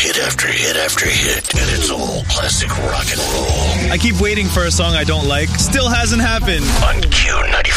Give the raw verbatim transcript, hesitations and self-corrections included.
hit after hit after hit, and it's all classic rock and roll. I keep waiting for a song I don't like. Still hasn't happened. On Q ninety-five.